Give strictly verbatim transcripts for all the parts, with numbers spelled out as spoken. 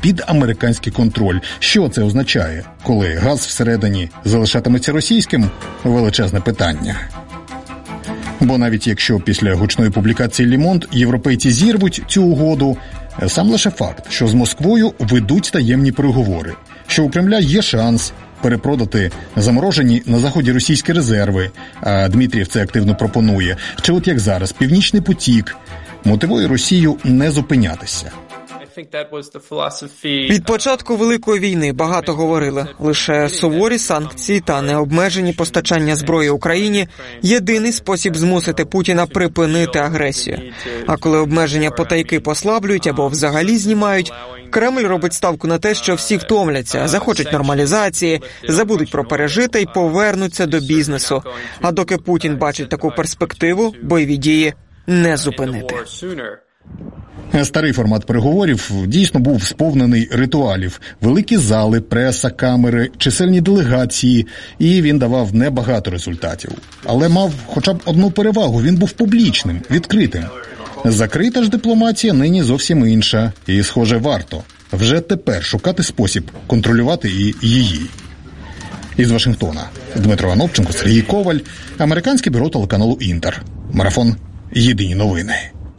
під американський контроль. Що це означає? Коли газ всередині залишатиметься російським? Величезне питання. Бо навіть якщо після гучної публікації «Ле Монд» європейці зірвуть цю угоду, сам лише факт, що з Москвою ведуть таємні переговори, що у Кремля є шанс перепродати заморожені на Заході російські резерви, а Дмитрієв це активно пропонує, чи от як зараз «Північний потік» мотивує Росію не зупинятися. Від початку Великої війни багато говорили. Лише суворі санкції та необмежені постачання зброї Україні – єдиний спосіб змусити Путіна припинити агресію. А коли обмеження потайки послаблюють або взагалі знімають, Кремль робить ставку на те, що всі втомляться, захочуть нормалізації, забудуть про пережите і повернуться до бізнесу. А доки Путін бачить таку перспективу, бойові дії не зупинити. Старий формат переговорів дійсно був сповнений ритуалів. Великі зали, преса, камери, чисельні делегації. І він давав небагато результатів. Але мав хоча б одну перевагу – він був публічним, відкритим. Закрита ж дипломатія нині зовсім інша. І, схоже, варто вже тепер шукати спосіб контролювати і її. Із Вашингтона. Дмитро Анопченко, Сергій Коваль, американське бюро телеканалу «Інтер». Марафон «Єдині новини».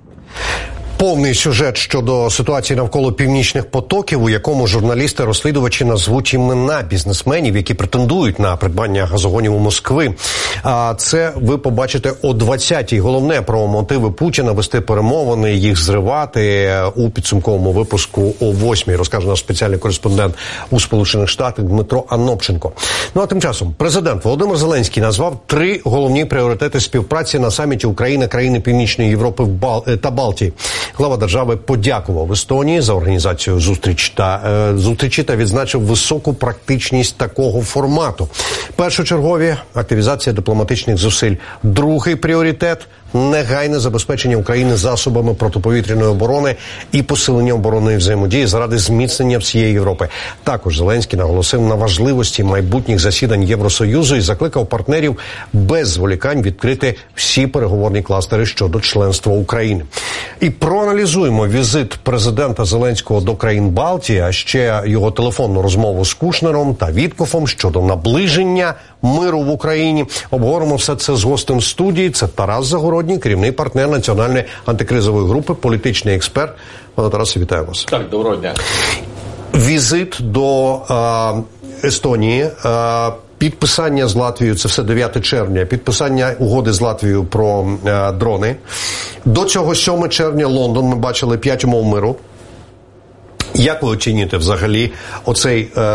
Повний сюжет щодо ситуації навколо північних потоків, у якому журналісти-розслідувачі назвуть імена бізнесменів, які претендують на придбання газогонів у Москви. А це ви побачите о двадцятій. Головне про мотиви Путіна вести перемовини, їх зривати у підсумковому випуску о восьмій. Розкаже наш спеціальний кореспондент у Сполучених Штатах Дмитро Анопченко. Ну а тим часом президент Володимир Зеленський назвав три головні пріоритети співпраці на саміті Україна, країни Північної Європи та Балтії. Глава держави подякував Естонії за організацію зустріч та, е, зустрічі та відзначив високу практичність такого формату. Першочергові – активізація дипломатичних зусиль. Другий пріоритет – негайне забезпечення України засобами протиповітряної оборони і посилення оборонної взаємодії заради зміцнення всієї Європи. Також Зеленський наголосив на важливості майбутніх засідань Євросоюзу і закликав партнерів без зволікань відкрити всі переговорні кластери щодо членства України. І проаналізуємо візит президента Зеленського до країн Балтії, а ще його телефонну розмову з Кушнером та Віткофом щодо наближення миру в Україні. Обговоримо все це з гостем студії. Це Тарас Загородній, керівний партнер Національної антикризової групи, політичний експерт. Пане Тарасе, вітаю вас. Так, доброго дня. Візит до е, Естонії, е, підписання з Латвією, це все дев'яте червня, підписання угоди з Латвією про е, дрони. До цього сьоме червня Лондон, ми бачили п'ять умов миру. Як ви оцінюєте взагалі оцей, е,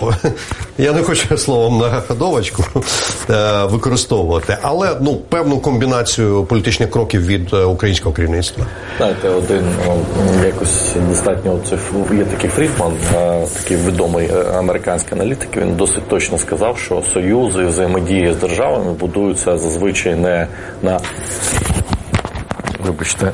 я не хочу словом нагадовочку е, використовувати, але ну певну комбінацію політичних кроків від е, українського керівництва? Знаєте, один якось достатньо, це є такий Фрідман, е, такий відомий американський аналітик, він досить точно сказав, що союзи, взаємодії з державами будуються зазвичай не на, вибачте,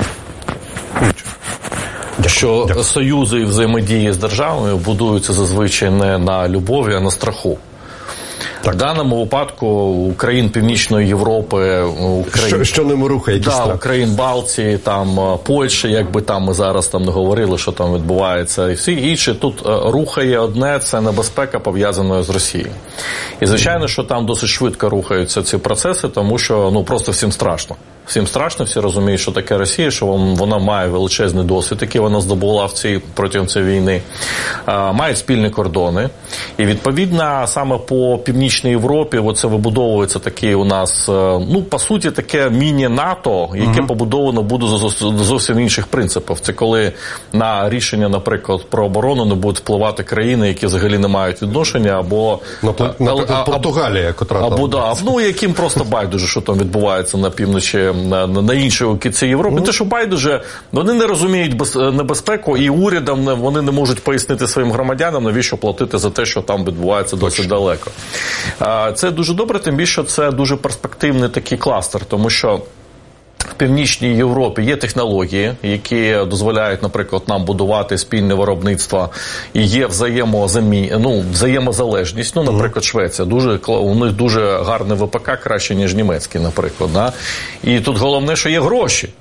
що Дякую. Союзи і взаємодії з державами будуються зазвичай не на любові, а на страху. Так. В даному випадку у країн Північної Європи, Україн, що, що ними рухає, да, країн Балтії, там Польща, якби там ми зараз там не говорили, що там відбувається, і всі інші, тут рухає одне, це небезпека, пов'язана з Росією. І звичайно, що там досить швидко рухаються ці процеси, тому що ну просто всім страшно. Всім страшно, всі розуміють, що таке Росія, що вона має величезний досвід, який вона здобула в цій, протягом цієї війни. Мають спільні кордони. І, відповідно, саме по Північній Європі оце вибудовується такий у нас, ну, по суті, таке міні-НАТО, яке uh-huh. побудовано буде з зовсім інших принципів. Це коли на рішення, наприклад, про оборону не будуть впливати країни, які взагалі не мають відношення, або... Наприклад, а, Португалія, котра або, там... Да, ну, яким просто байдуже, що там відбувається на півночі, на, на іншій кінці Європи. Mm-hmm. Те, що байдуже, вони не розуміють без, небезпеку, і урядам вони не можуть пояснити своїм громадянам, навіщо платити за те, що там відбувається досить Точно. далеко. Це дуже добре, тим більше це дуже перспективний такий кластер, тому що в Північній Європі є технології, які дозволяють, наприклад, нам будувати спільне виробництво, і є взаємозамі... ну, взаємозалежність. Ну, наприклад, Швеція. Дуже, у них дуже гарне ВПК, краще, ніж німецький, наприклад. Да? І тут головне, що є гроші.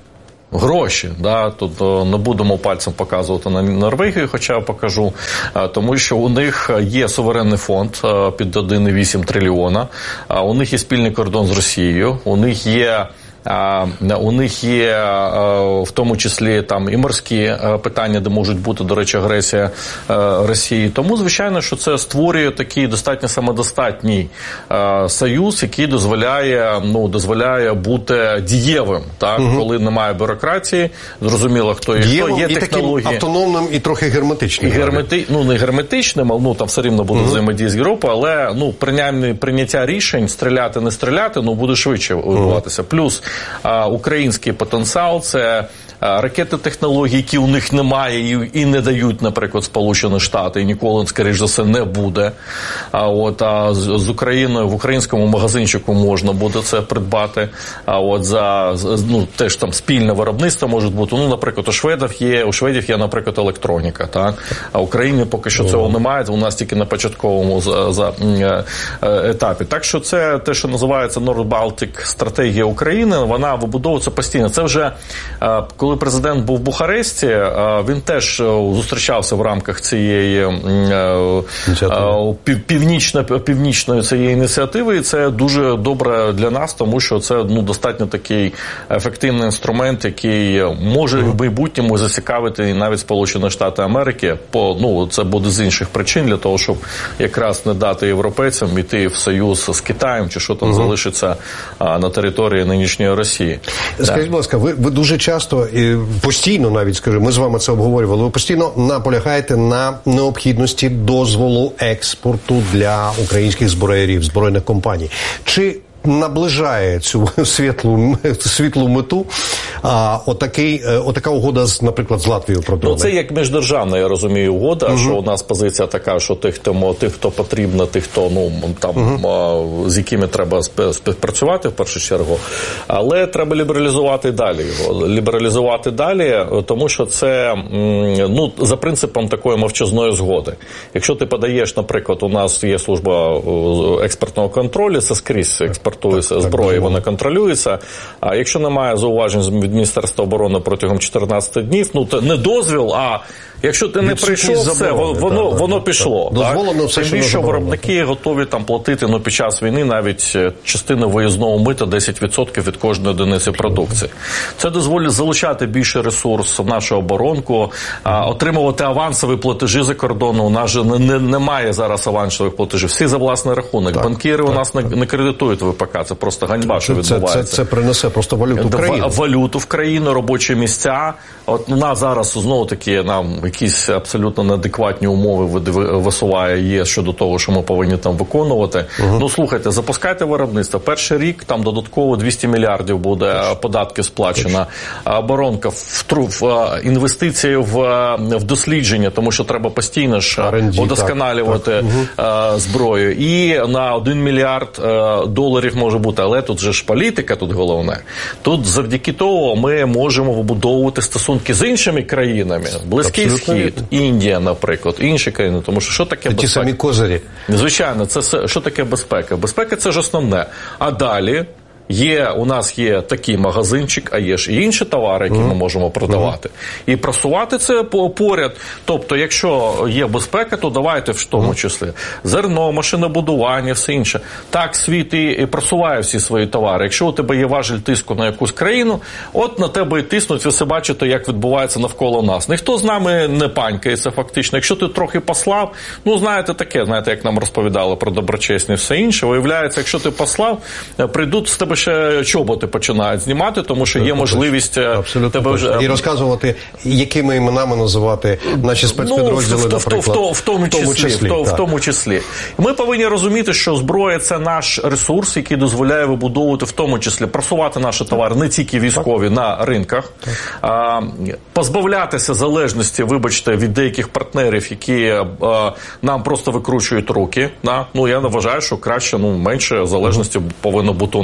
Гроші, да, тут не будемо пальцем показувати на Норвегію, хоча я покажу, тому що у них є суверенний фонд під один цілих вісім трильйона, у них є спільний кордон з Росією, у них є у них є в тому числі там і морські питання, де можуть бути, до речі, агресія Росії. Тому, звичайно, що це створює такий достатньо самодостатній союз, який дозволяє, ну, дозволяє бути дієвим, так, угу. коли немає бюрократії, зрозуміло, хто є, дієвим, хто є і технології. Таким автономним і трохи герметичним. І гермети... Ну, не герметичним, але ну, там все рівно буде угу. взаємодія з Європою, але ну, принаймні прийняття рішень, стріляти, не стріляти, ну, буде швидше відбуватися. Угу. Плюс а, український потенціал – це ракети технологій, які у них немає і, і не дають, наприклад, Сполучені Штати, і ніколи, скоріш за все, не буде. А от а з, з Україною в українському магазинчику можна буде це придбати. А от за ну теж там спільне виробництво може бути. Ну, наприклад, у шведів є у шведів є, наприклад, електроніка, так? А в Україні поки що цього немає. У нас тільки на початковому за, за етапі. Так що це те, що називається Nord-Baltic стратегія України. Вона вибудовується постійно. Це вже коли Коли президент був в Бухаресті, він теж зустрічався в рамках цієї північно, північної цієї ініціативи, і це дуже добре для нас, тому що це ну, достатньо такий ефективний інструмент, який може в майбутньому зацікавити навіть Сполучені Штати Америки. По, ну, це буде з інших причин, для того, щоб якраз не дати європейцям йти в союз з Китаєм, чи що там угу. залишиться на території нинішньої Росії. Скажіть, будь ласка, ви, ви дуже часто і постійно навіть, скажу, ми з вами це обговорювали, ви постійно наполягаєте на необхідності дозволу експорту для українських зброярів, збройних компаній. Чи наближає цю світлу, світлу мету а, отакий, отака угода, з, наприклад, з Латвією про дрони? Ну, це як міждержавна, я розумію, угода, угу. що у нас позиція така, що тих, хто, тих, хто потрібно, тих, хто, ну, там, угу. з якими треба співпрацювати, в першу чергу, але треба лібералізувати далі його. Лібералізувати далі, тому що це, ну, за принципом такої мовчазної згоди. Якщо ти подаєш, наприклад, у нас є служба експортного контролю, це скрізь експорт експортується зброї, вона контролюється. А якщо немає зауважень від Міністерства оборони протягом чотирнадцяти днів, ну то не дозвіл, а якщо ти не прийшов, все, воно, так, воно так, пішло. Так. Дозволено все, що більше виробники готові там платити, ну, під час війни навіть частину виїзного мита десять відсотків від кожної одиниці продукції. Це дозволить залучати більше ресурс в нашу оборонку, а, отримувати авансові платежі за кордону. У нас же не, не, немає зараз авансових платежів. Всі за власний рахунок. Так, Банкіри так, у нас так. не, не кредитують ВПК. Це просто ганьба, що відбувається. Це, це, це принесе просто валюту в країну. Валюту в країну, робочі місця. От у нас зараз знову таки нам якісь абсолютно неадекватні умови висуває є щодо того, що ми повинні там виконувати. Угу. Ну, слухайте, запускайте виробництво. Перший рік там додатково двісті мільярдів буде Точно. податки сплачено. Оборонка, в, в інвестиції в, в дослідження, тому що треба постійно ж удосконалювати так, так. зброю. І на один мільярд доларів може бути. Але тут же ж політика, тут головне. Тут завдяки того ми можемо вибудовувати стосунки з іншими країнами. Близький Абсолютно. Схід, Індія, наприклад, інші країни. Тому що що таке безпека? Ті самі козирі. Звичайно, це що таке безпека? Безпека – це ж основне. А далі є, у нас є такий магазинчик, а є ж і інші товари, які mm. ми можемо продавати. Mm. І просувати це поряд. Тобто, якщо є безпека, то давайте в тому числі зерно, машинобудування, все інше. Так світ і просуває всі свої товари. Якщо у тебе є важіль тиску на якусь країну, от на тебе і тиснуть, ви все бачите, як відбувається навколо нас. Ніхто з нами не панькається фактично. Якщо ти трохи послав, ну, знаєте таке, знаєте, як нам розповідали про доброчесні і все інше, виявляється, якщо ти послав, прийдуть з тебе ще чоботи починають знімати, тому що є можливість Абсолютно тебе вже... І розказувати, якими іменами називати наші спецпідрозділи, ну, в, наприклад. В, в, в, тому, в, тому числі, числі, в, в тому числі. Ми повинні розуміти, що зброя – це наш ресурс, який дозволяє вибудовувати, в тому числі, просувати наші товари, не тільки військові, так. на ринках, а, позбавлятися залежності, вибачте, від деяких партнерів, які а, нам просто викручують руки. На. Ну, я не вважаю, що краще, ну, менше залежності uh-huh. повинно бути у нас від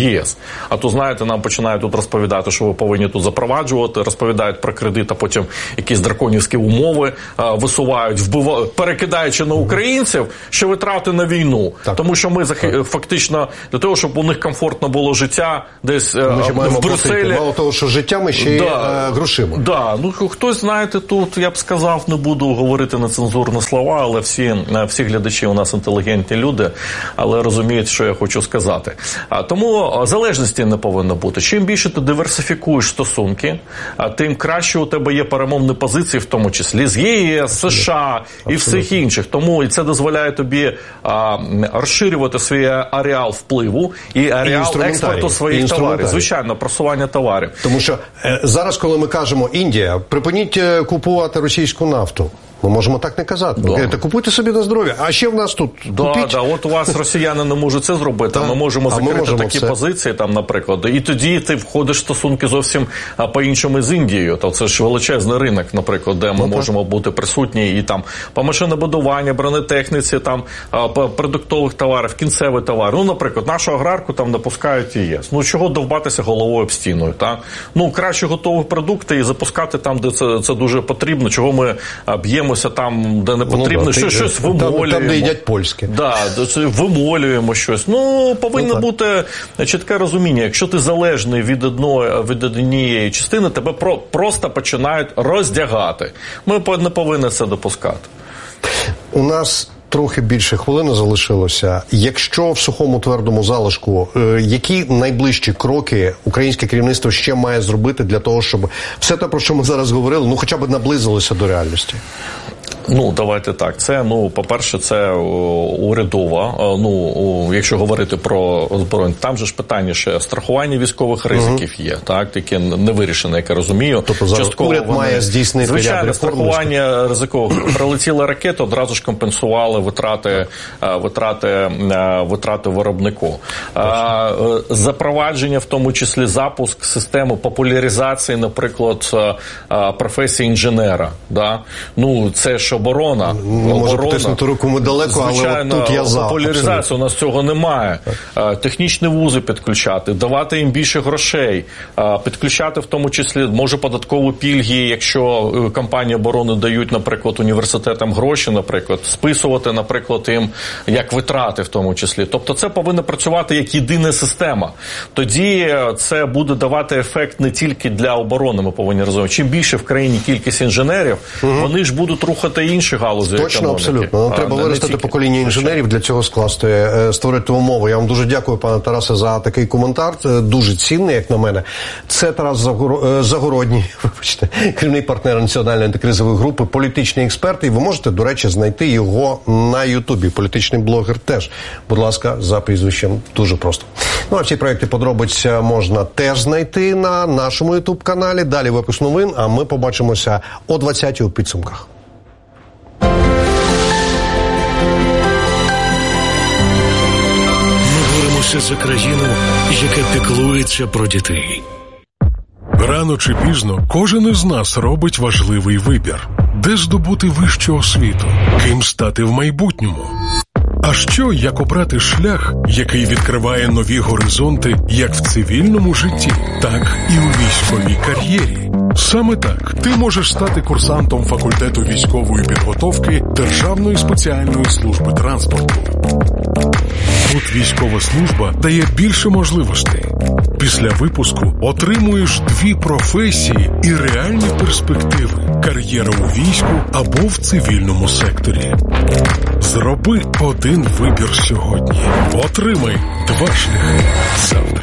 ЄС. А то, знаєте, нам починають тут розповідати, що ви повинні тут запроваджувати, розповідають про кредит, а потім якісь драконівські умови а, висувають, вбивають, перекидаючи на українців, що витрати на війну. Так. Тому що ми так. фактично, для того, щоб у них комфортно було життя десь ми ще в Брюсселі. Мало того, що життями, ще й да, грошима. Да. Ну, хтось, знаєте, тут, я б сказав, не буду говорити нецензурні слова, але всі, всі глядачі у нас інтелігентні люди, але розуміють, що я хочу сказати. А, тому залежності не повинно бути. Чим більше ти диверсифікуєш стосунки, а, тим краще у тебе є перемовні позиції, в тому числі з ЄС, США і всіх інших. Тому і це дозволяє тобі а, розширювати свій ареал впливу і ареал і експорту своїх товарів. Звичайно, просування товарів. Тому що е, зараз, коли ми кажемо Індія, припиніть купувати російську нафту. Ми можемо так не казати. Да. Та купуйте собі на здоров'я. А ще в нас тут да, купіть. Да, от у вас росіяни не можуть це зробити, а ми можемо закрити ми можемо такі все. позиції, там, наприклад. І тоді ти входиш в стосунки зовсім по-іншому з Індією. То це ж величезний ринок, наприклад, де ми ну, можемо так. бути присутні і там по машинобудуванню, бронетехніці, там по продуктових товарів, кінцевий товар. Ну, наприклад, нашу аграрку там не пускають і ЄС. Ну, чого довбатися головою об стіною, так? Ну, краще готові продукти і запускати там, де це, це дуже потрібно. Чого ми б'ємо там, де не потрібно, ну, да, що, ти, щось вимолюємо. Там, там, де їдять польське. Да, вимолюємо щось. Ну, повинно ну, бути чітке розуміння. Якщо ти залежний від одної, від однієї частини, тебе про, просто починають роздягати. Ми не повинні це допускати. У нас трохи більше хвилини залишилося. Якщо в сухому твердому залишку, е, які найближчі кроки українське керівництво ще має зробити для того, щоб все те, про що ми зараз говорили, ну хоча б наблизилося до реальності? Ну, давайте так. Це, ну, по-перше, це урядова. Ну, якщо говорити про озброєння, там же ж питання ще страхування військових ризиків є, uh-huh. так, таке не вирішене, як я розумію. Тобто зараз уряд вони... має здійснити звичайно, страхування ризикових. Прилетіла ракета, одразу ж компенсували витрати, витрати, витрати виробнику. Uh-huh. Запровадження, в тому числі запуск системи популяризації, наприклад, професії інженера. Да? Ну, це ж оборона. Не може потиснути руку ми далеко, звичайно, але от тут я за. Популяризація у нас цього немає. Так. Технічні вузи підключати, давати їм більше грошей, підключати в тому числі, може, податкові пільги, якщо компанії оборони дають, наприклад, університетам гроші, наприклад, списувати, наприклад, їм як витрати в тому числі. Тобто це повинно працювати як єдина система. Тоді це буде давати ефект не тільки для оборони, ми повинні розуміти. Чим більше в країні кількість інженерів, угу. вони ж будуть рухати інші галузі економіки. Точно, абсолютно. Нам треба виростити покоління інженерів, для цього скласти, створити умови. Я вам дуже дякую, пане Тарасе, за такий коментар. Дуже цінний, як на мене. Це Тарас Загородній, вибачте, керівний партнер Національної антикризової групи, політичний експерт. І ви можете, до речі, знайти його на Ютубі. Політичний блогер теж. Будь ласка, за прізвищем. Дуже просто. Ну, а всі проекти подробиць можна теж знайти на нашому Ютуб-каналі. Далі випуск новин, а ми побачимося о двадцятій у підсумках. За країну, яка піклується про дітей. Рано чи пізно кожен із нас робить важливий вибір. Де здобути вищу освіту? Ким стати в майбутньому? А що, як обрати шлях, який відкриває нові горизонти як в цивільному житті, так і у військовій кар'єрі? Саме так ти можеш стати курсантом факультету військової підготовки Державної спеціальної служби транспорту. Тут військова служба дає більше можливостей. Після випуску отримуєш дві професії і реальні перспективи – кар'єра у війську або в цивільному секторі. Зроби один вибір сьогодні. Отримай два шляхи завтра.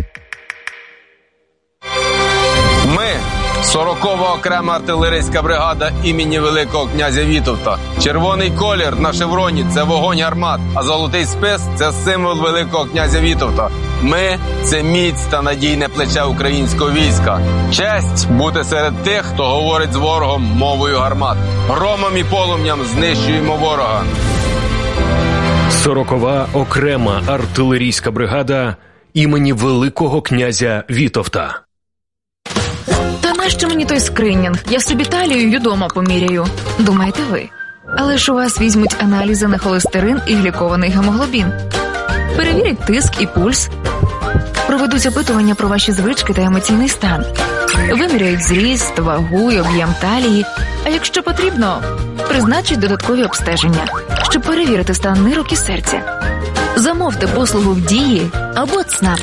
Ми – сорокова окрема артилерійська бригада імені Великого князя Вітовта. Червоний колір на шевроні – це вогонь гармат, а золотий спис – це символ Великого князя Вітовта. Ми – це міць та надійне плече українського війська. Честь бути серед тих, хто говорить з ворогом мовою гармат. Громом і полум'ям знищуємо ворога. Сорокова окрема артилерійська бригада імені Великого князя Вітовта. Та нащо мені той скринінг? Я собі талію відомо поміряю. Думаєте ви? Але ж у вас візьмуть аналізи на холестерин і глікований гемоглобін. Перевірять тиск і пульс. Проведуть опитування про ваші звички та емоційний стан. Виміряють зріст, вагу й об'єм талії, а якщо потрібно, призначать додаткові обстеження, щоб перевірити стан нирок і серця. Замовте послугу в Дії або ЦНАП.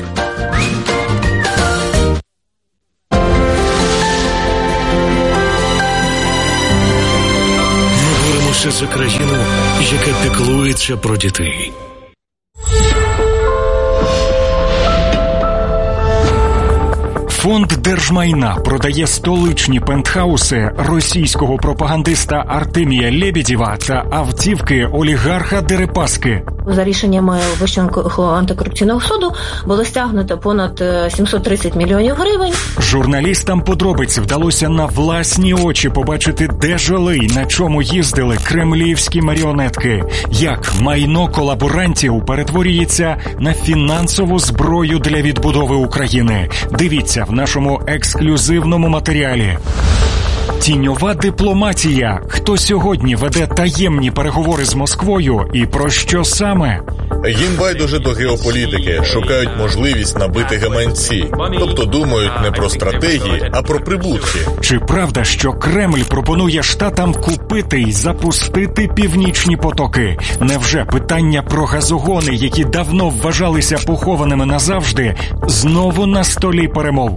Ми боремося за країну, яка піклується про дітей. Фонд держмайна продає столичні пентхауси російського пропагандиста Артемія Лебедєва та автівки олігарха Дерипаски. За рішеннями Вищого антикорупційного суду було стягнуто понад сімсот тридцять мільйонів гривень. Журналістам подробиць вдалося на власні очі побачити, де жили й на чому їздили кремлівські маріонетки. Як майно колаборантів перетворюється на фінансову зброю для відбудови України. Дивіться в нашому ексклюзивному матеріалі. Тіньова дипломатія. Хто сьогодні веде таємні переговори з Москвою і про що саме? Їм байдуже до геополітики, шукають можливість набити гаманці. Тобто думають не про стратегії, а про прибутки. Чи правда, що Кремль пропонує штатам купити й запустити північні потоки? Невже питання про газогони, які давно вважалися похованими назавжди, знову на столі перемов?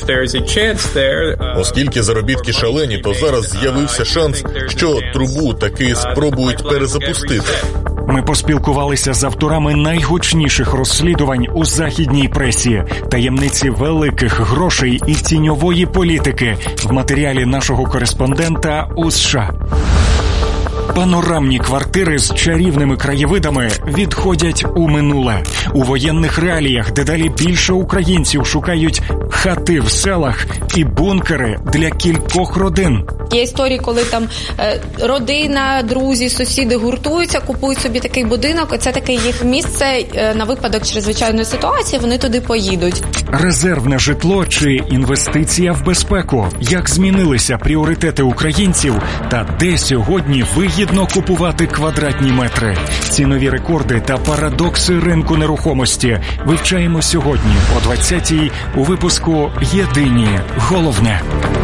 Оскільки заробітки шалені, то зараз з'явився шанс, що трубу таки спробують перезапустити. Ми поспілкувалися з авторами найгучніших розслідувань у західній пресі, таємниці великих грошей і тіньової політики в матеріалі нашого кореспондента у США. Панорамні квартири з чарівними краєвидами відходять у минуле. У воєнних реаліях дедалі більше українців шукають хати в селах і бункери для кількох родин. Є історії, коли там е, родина, друзі, сусіди гуртуються, купують собі такий будинок, це таке їх місце е, на випадок чрезвичайної ситуації, вони туди поїдуть. Резервне житло чи інвестиція в безпеку? Як змінилися пріоритети українців та де сьогодні вигідно купувати квадратні метри? Цінові рекорди та парадокси ринку нерухомості вивчаємо сьогодні о двадцятій у випуску «Єдині головне».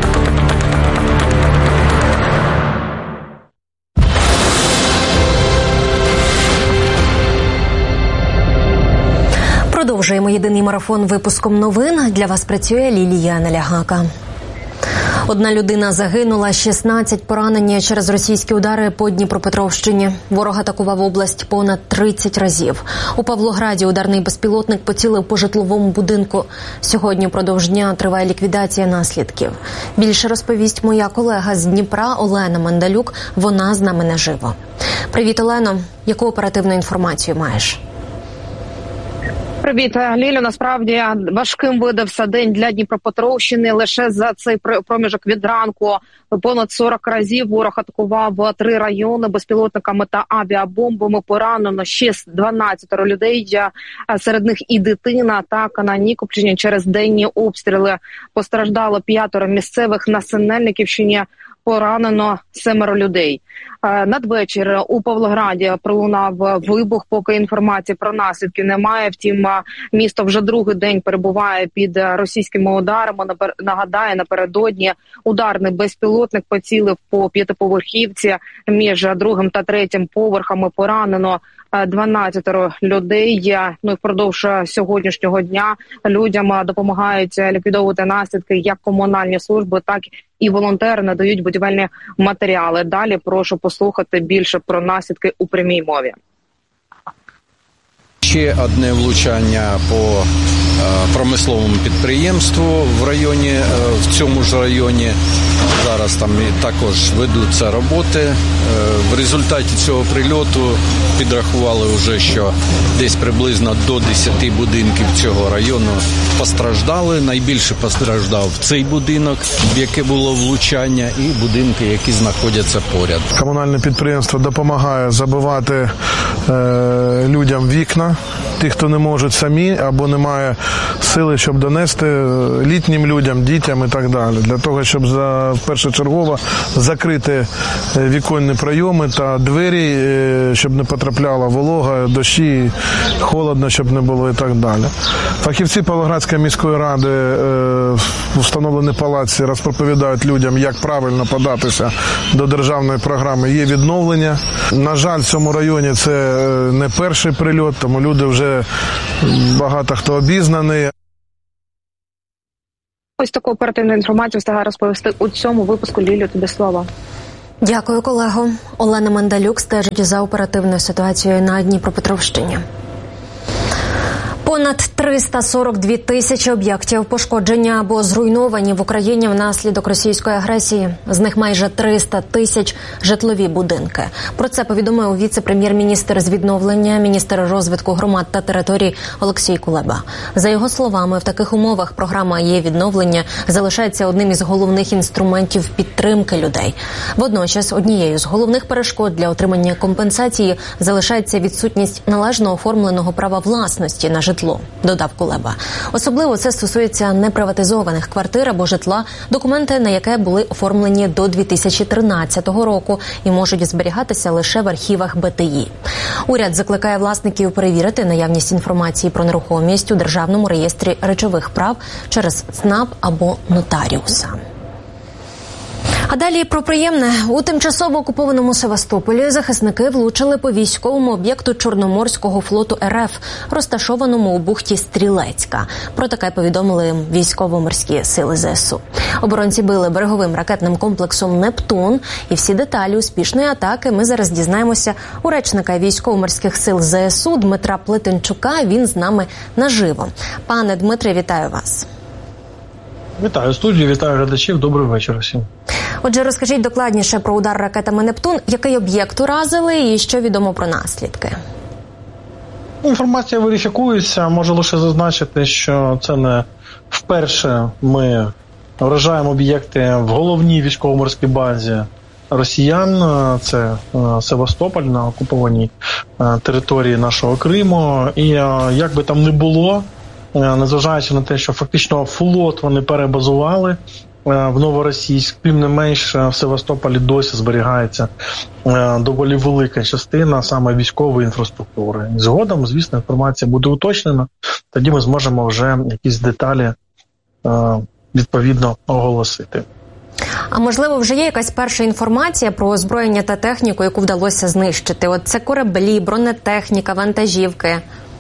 Продовжуємо єдиний марафон випуском новин. Для вас працює Лілія Налягака. Одна людина загинула, шістнадцять поранені через російські удари по Дніпропетровщині. Ворог атакував область понад тридцять разів. У Павлограді ударний безпілотник поцілив по житловому будинку. Сьогодні впродовж дня триває ліквідація наслідків. Більше розповість моя колега з Дніпра Олена Мандалюк. Вона з нами наживо. Привіт, Олено. Яку оперативну інформацію маєш? Привіт, Лілю. Насправді важким видався день для Дніпропетровщини. Лише за цей проміжок від ранку понад сорок разів ворог атакував три райони безпілотниками та авіабомбами. Поранено ще дванадцять людей, серед них і дитина. Атака на Нікопщині через денні обстріли. Постраждало п'ятеро місцевих на Синельниківщині. Поранено семеро людей. Надвечір у Павлограді пролунав вибух, поки інформації про наслідки немає. Втім, місто вже другий день перебуває під російськими ударами. Нагадаю, напередодні ударний безпілотник поцілив по п'ятиповерхівці. Між другим та третім поверхами поранено дванадцять людей. Ну і впродовж сьогоднішнього дня людям допомагають ліквідовувати наслідки як комунальні служби, так і волонтери надають будівельні матеріали. Далі прошу послухати більше про наслідки у прямій мові. Ще одне влучання по е, промисловому підприємству в районі, е, в цьому ж районі. Зараз там також ведуться роботи. Е, в результаті цього прильоту підрахували вже, що десь приблизно до десяти будинків цього району постраждали. Найбільше постраждав цей будинок, в яке було влучання, і будинки, які знаходяться поряд. Комунальне підприємство допомагає забивати е, людям вікна ті, хто не можуть самі або не має сили, щоб донести літнім людям, дітям і так далі. Для того, щоб за першочергово закрити віконні прийоми та двері, щоб не потрапляла волога, дощі, холодно, щоб не було і так далі. Фахівці Павлоградської міської ради в встановленій палаці розповідають людям, як правильно податися до державної програми «Є відновлення». На жаль, в цьому районі це не перший прильот, тому люди вже багато хто обізнаний. Ось таку оперативну інформацію встигає розповісти у цьому випуску. Лілю, тобі слово. Дякую, колего. Олена Мандалюк стежить за оперативною ситуацією на Дніпропетровщині. Понад триста сорок дві тисячі об'єктів пошкоджені або зруйновані в Україні внаслідок російської агресії. З них майже триста тисяч житлові будинки. Про це повідомив віце-прем'єр-міністр з відновлення, міністр розвитку громад та територій Олексій Кулеба. За його словами, в таких умовах програма «Є відновлення» залишається одним із головних інструментів підтримки людей. Водночас, однією з головних перешкод для отримання компенсації залишається відсутність належно оформленого права власності на житло. Додав Кулеба. Особливо це стосується неприватизованих квартир або житла, документи на яке були оформлені до дві тисячі тринадцятого року і можуть зберігатися лише в архівах Б Т І. Уряд закликає власників перевірити наявність інформації про нерухомість у Державному реєстрі речових прав через ЦНАП або нотаріуса. А далі про приємне. У тимчасово окупованому Севастополі захисники влучили по військовому об'єкту Чорноморського флоту Ер Еф, розташованому у бухті Стрілецька. Про таке повідомили військово-морські сили Зе Ес У. Оборонці били береговим ракетним комплексом «Нептун». І всі деталі успішної атаки ми зараз дізнаємося у речника військово-морських сил Зе Ес У Дмитра Плетенчука. Він з нами наживо. Пане Дмитре, вітаю вас. Вітаю студію, вітаю глядачів. Добрий вечір всім. Отже, розкажіть докладніше про удар ракетами «Нептун», який об'єкт уразили і що відомо про наслідки? Інформація верифікується. Можу лише зазначити, що це не вперше ми вражаємо об'єкти в головній військово-морській базі росіян. Це Севастополь на окупованій території нашого Криму. І як би там не було, незважаючи на те, що фактично флот вони перебазували в Новоросійськ, тим не менш в Севастополі досі зберігається доволі велика частина саме військової інфраструктури. Згодом, звісно, інформація буде уточнена, тоді ми зможемо вже якісь деталі відповідно оголосити. А можливо, вже є якась перша інформація про озброєння та техніку, яку вдалося знищити? От це кораблі, бронетехніка, вантажівки.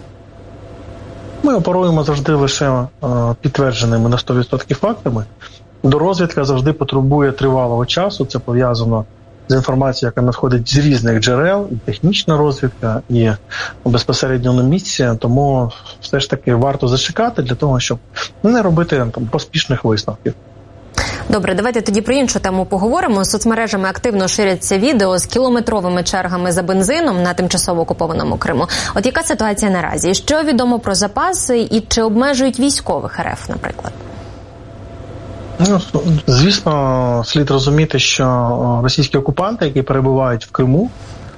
Ми оперуємо завжди лише підтвердженими на сто відсотків фактами. Дорозвідка завжди потребує тривалого часу. Це пов'язано з інформацією, яка надходить з різних джерел, і технічна розвідка, і безпосередньо на місці. Тому все ж таки варто зачекати для того, щоб не робити там поспішних висновків. Добре, давайте тоді про іншу тему поговоримо. Соцмережами активно ширяться відео з кілометровими чергами за бензином на тимчасово окупованому Криму. От яка ситуація наразі? Що відомо про запаси і чи обмежують військових Ер Еф, наприклад? Ну, звісно, слід розуміти, що російські окупанти, які перебувають в Криму,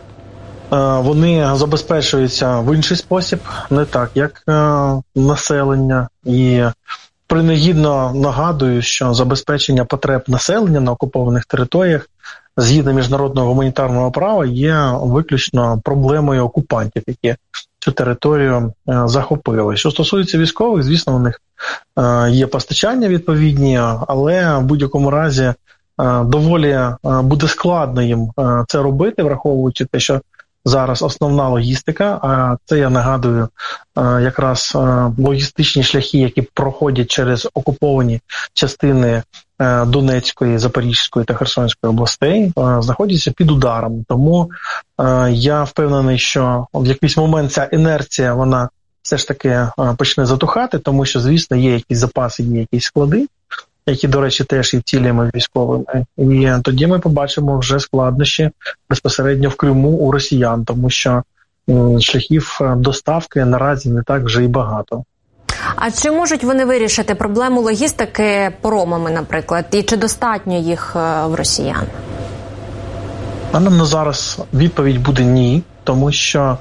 вони забезпечуються в інший спосіб, не так, як населення. І принагідно нагадую, що забезпечення потреб населення на окупованих територіях згідно міжнародного гуманітарного права є виключно проблемою окупантів, які цю територію захопили. Що стосується військових, звісно, у них є постачання відповідні, але в будь-якому разі доволі буде складно їм це робити, враховуючи те, що зараз основна логістика, а це, я нагадую, якраз логістичні шляхи, які проходять через окуповані частини Донецької, Запорізької та Херсонської областей, знаходяться під ударом. Тому я впевнений, що в якийсь момент ця інерція, вона все ж таки почне затухати, тому що, звісно, є якісь запаси, є якісь склади, які, до речі, теж є цілями військовими. І тоді ми побачимо вже складнощі безпосередньо в Криму у росіян, тому що шляхів доставки наразі не так вже і багато. А чи можуть вони вирішити проблему логістики паромами, наприклад, і чи достатньо їх в росіян? А нам на зараз відповідь буде ні, тому що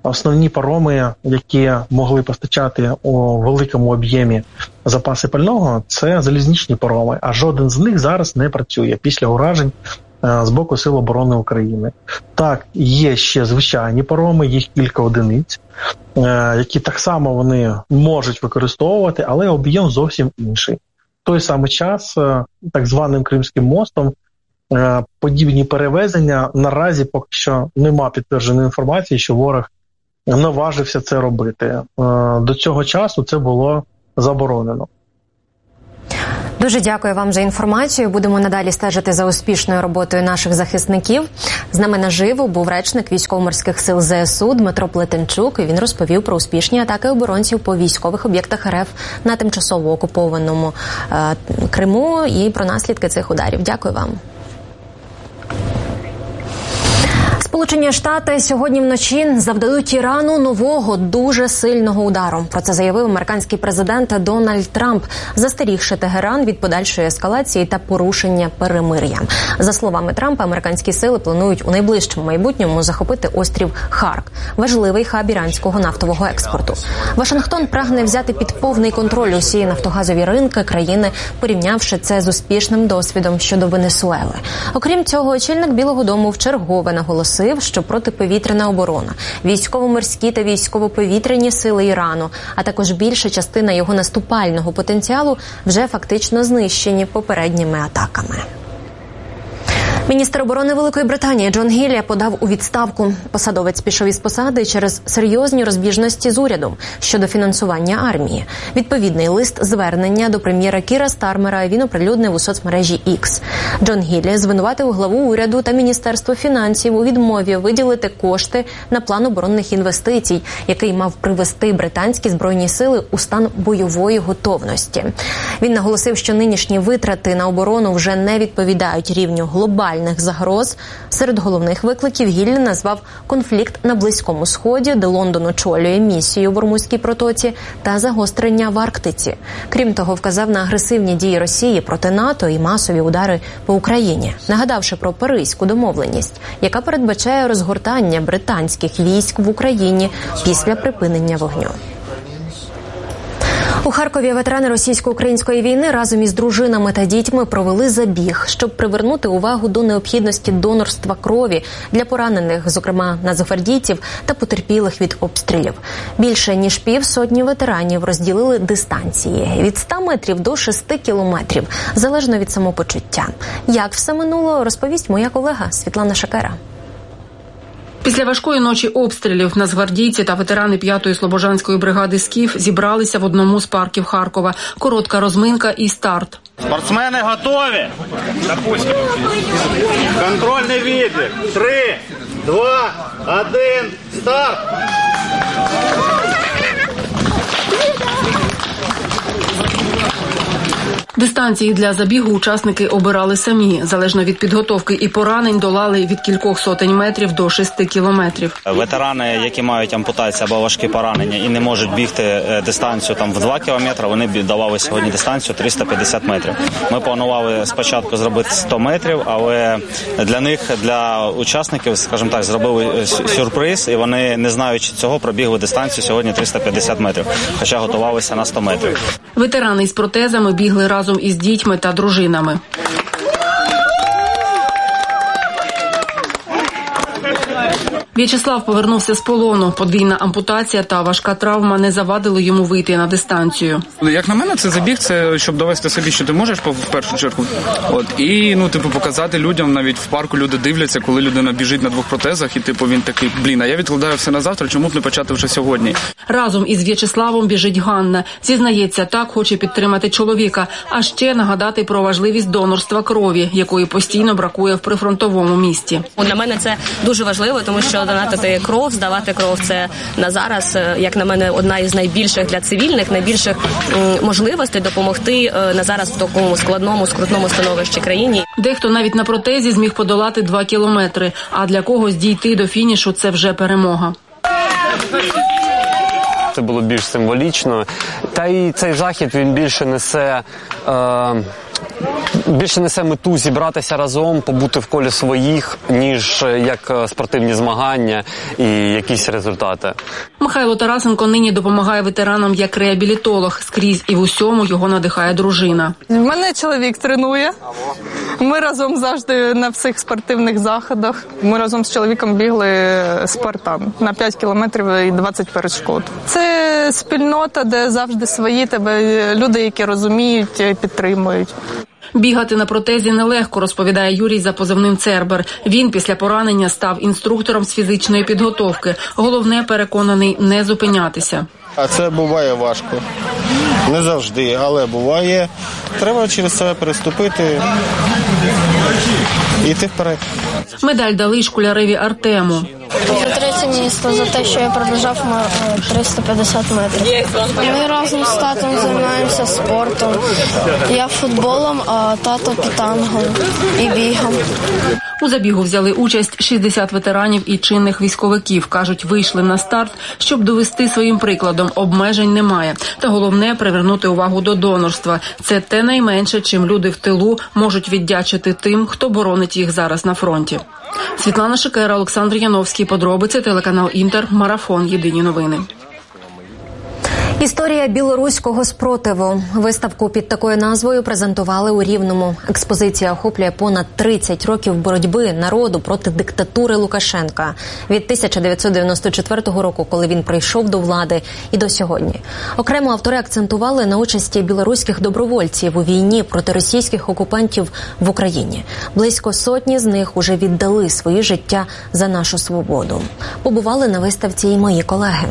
основні пароми, які могли постачати у великому об'ємі запаси пального, це залізничні пароми, а жоден з них зараз не працює після уражень з боку Сил оборони України. Так, є ще звичайні пароми, їх кілька одиниць, які так само вони можуть використовувати, але об'єм зовсім інший. В той самий час так званим Кримським мостом подібні перевезення наразі поки що нема підтвердженої інформації, що ворог наважився це робити. До цього часу це було заборонено. Дуже дякую вам за інформацію. Будемо надалі стежити за успішною роботою наших захисників. З нами наживо був речник Військово-морських сил ЗСУ Дмитро Плетенчук. І він розповів про успішні атаки оборонців по військових об'єктах РФ на тимчасово окупованому е, Криму і про наслідки цих ударів. Дякую вам. Сполучені Штати сьогодні вночі завдадуть Ірану нового, дуже сильного удару. Про це заявив американський президент Дональд Трамп, застерігши Тегеран від подальшої ескалації та порушення перемир'я. За словами Трампа, американські сили планують у найближчому майбутньому захопити острів Харк, важливий хаб іранського нафтового експорту. Вашингтон прагне взяти під повний контроль усі нафтогазові ринки країни, порівнявши це з успішним досвідом щодо Венесуели. Окрім цього, очільник Білого дому вчергове наголосив, що протиповітряна оборона, військово-морські та військово-повітряні сили Ірану, а також більша частина його наступального потенціалу вже фактично знищені попередніми атаками. Міністр оборони Великої Британії Джон Гіллі подав у відставку. Посадовець пішов із посади через серйозні розбіжності з урядом щодо фінансування армії. Відповідний лист-звернення до прем'єра Кіра Стармера він оприлюднив у соцмережі X. Джон Гіллі звинуватив главу уряду та Міністерство фінансів у відмові виділити кошти на план оборонних інвестицій, який мав привести британські збройні сили у стан бойової готовності. Він наголосив, що нинішні витрати на оборону вже не відповідають рівню глобальних загроз. Серед головних викликів Гіллі назвав конфлікт на Близькому Сході, де Лондон очолює місію в Ормузькій протоці, та загострення в Арктиці. Крім того, вказав на агресивні дії Росії проти НАТО і масові удари по Україні, нагадавши про Паризьку домовленість, яка передбачає розгортання британських військ в Україні після припинення вогню. У Харкові ветерани російсько-української війни разом із дружинами та дітьми провели забіг, щоб привернути увагу до необхідності донорства крові для поранених, зокрема нацгвардійців та потерпілих від обстрілів. Більше ніж півсотні ветеранів розділили дистанції від ста метрів до шести кілометрів, залежно від самопочуття. Як все минуло, розповість моя колега Світлана Шакера. Після важкої ночі обстрілів нацгвардійці та ветерани п'ятої слобожанської бригади «Скіф» зібралися в одному з парків Харкова. Коротка розминка і старт. Спортсмени готові? Контрольний відбір. Три, два, один, старт! Дистанції для забігу учасники обирали самі. Залежно від підготовки і поранень долали від кількох сотень метрів до шести кілометрів. Ветерани, які мають ампутацію або важкі поранення і не можуть бігти дистанцію там в два кілометри, вони давали сьогодні дистанцію триста п'ятдесят метрів. Ми планували спочатку зробити сто метрів, але для них, для учасників, скажімо так, зробили сюрприз, і вони, не знаючи цього, пробігли дистанцію сьогодні триста п'ятдесят метрів, хоча готувалися на сто метрів. Ветерани із протезами бігли разом із дітьми та дружинами. В'ячеслав повернувся з полону. Подвійна ампутація та важка травма не завадили йому вийти на дистанцію. Як на мене, це забіг, це щоб довести собі, що ти можеш в першу чергу. От і ну, типу, показати людям, навіть в парку люди дивляться, коли людина біжить на двох протезах, і типу він такий, блін, а я відкладаю все на завтра, чому б не почати вже сьогодні. Разом із В'ячеславом біжить Ганна. Зізнається, так хоче підтримати чоловіка, а ще нагадати про важливість донорства крові, якої постійно бракує в прифронтовому місті. Для мене це дуже важливо, тому що донатити кров, здавати кров – це на зараз, як на мене, одна із найбільших для цивільних, найбільших можливостей допомогти на зараз в такому складному, скрутному становищі країні. Дехто навіть на протезі зміг подолати два кілометри, а для когось дійти до фінішу – це вже перемога. Це було більш символічно. Та й цей захід, він більше несе е, більше несе мету зібратися разом, побути в колі своїх, ніж як спортивні змагання і якісь результати. Михайло Тарасенко нині допомагає ветеранам як реабілітолог. Скрізь і в усьому його надихає дружина. Мене чоловік тренує. Ми разом завжди на всіх спортивних заходах. Ми разом з чоловіком бігли Спартан на п'ять кілометрів і двадцять перешкод. Це спільнота, де завжди свої тебе люди, які розуміють, підтримують. Бігати на протезі нелегко, розповідає Юрій за позивним Цербер. Він після поранення став інструктором з фізичної підготовки. Головне, переконаний, не зупинятися. А це буває важко. Не завжди, але буває. Треба через себе переступити і йти вперед. Медаль дали школяреві Артему. За третє місце, за те, що я пробіжав триста п'ятдесят метрів. Ми разом з татом займаємося спортом. Я футболом, а тато пітангом і бігом. У забігу взяли участь шістдесят ветеранів і чинних військовиків. Кажуть, вийшли на старт, щоб довести своїм прикладом. Обмежень немає. Та головне – привернути увагу до донорства. Це те найменше, чим люди в тилу можуть віддячити тим, хто боронить їх зараз на фронті. Світлана Шикера, Олександр Яновський. Подробиці, телеканал Інтер, Марафон. Єдині новини. Історія білоруського спротиву. Виставку під такою назвою презентували у Рівному. Експозиція охоплює понад тридцять років боротьби народу проти диктатури Лукашенка. Від тисяча дев'ятсот дев'яносто четвертого року, коли він прийшов до влади, і до сьогодні. Окремо автори акцентували на участі білоруських добровольців у війні проти російських окупантів в Україні. Близько сотні з них уже віддали свої життя за нашу свободу. Побували на виставці і мої колеги.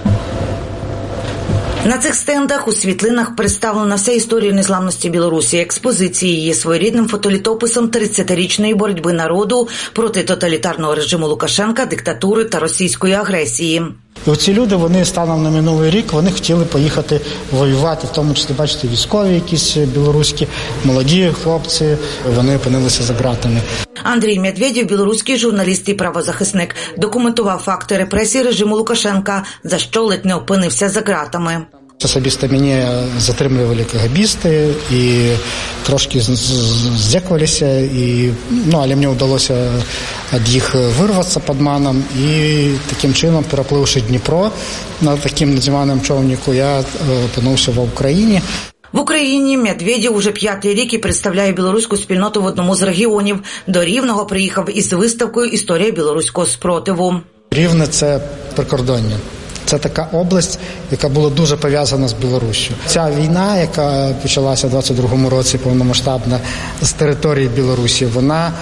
На цих стендах у світлинах представлена вся історія незламності Білорусі. Експозиції є своєрідним фотолітописом тридцятирічної боротьби народу проти тоталітарного режиму Лукашенка, диктатури та російської агресії. І оці люди, вони станом на минулий рік, вони хотіли поїхати воювати, в тому числі, бачите, військові якісь білоруські, молоді хлопці, вони опинилися за ґратами. Андрій Медведєв, білоруський журналіст і правозахисник, документував факти репресій режиму Лукашенка, за що ледь не опинився за ґратами. Особисто мене затримували кагабісти і трошки здякувалися, і, ну, але мені вдалося від їх вирватися підманом, і таким чином, перепливши Дніпро на таким надземному човнику, я опинився в Україні. В Україні Медведєв уже п'ятий рік і представляє білоруську спільноту в одному з регіонів. До Рівного приїхав із виставкою «Історія білоруського спротиву». Рівне – це прикордоння. Це така область, яка була дуже пов'язана з Білоруссю. Ця війна, яка почалася в двадцять другому році, повномасштабна, з території Білорусі, вона